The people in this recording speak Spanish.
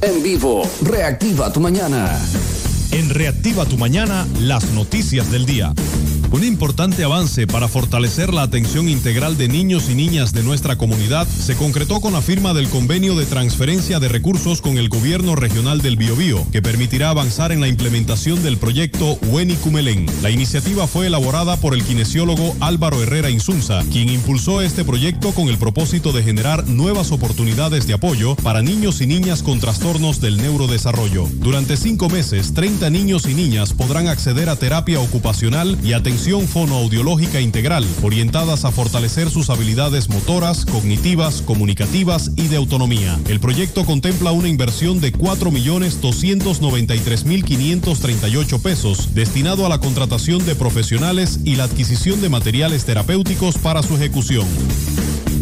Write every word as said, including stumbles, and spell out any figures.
En vivo, Reactiva tu Mañana. En Reactiva tu Mañana, las noticias del día. Un importante avance para fortalecer la atención integral de niños y niñas de nuestra comunidad se concretó con la firma del convenio de transferencia de recursos con el Gobierno Regional del Biobío, que permitirá avanzar en la implementación del proyecto Weni Cumelén. La iniciativa fue elaborada por el kinesiólogo Álvaro Herrera Insunza, quien impulsó este proyecto con el propósito de generar nuevas oportunidades de apoyo para niños y niñas con trastornos del neurodesarrollo. Durante cinco meses, treinta niños y niñas podrán acceder a terapia ocupacional y atención fonoaudiológica integral, orientadas a fortalecer sus habilidades motoras, cognitivas, comunicativas y de autonomía. El proyecto contempla una inversión de cuatro millones doscientos noventa y tres mil quinientos treinta y ocho pesos, destinado a la contratación de profesionales y la adquisición de materiales terapéuticos para su ejecución.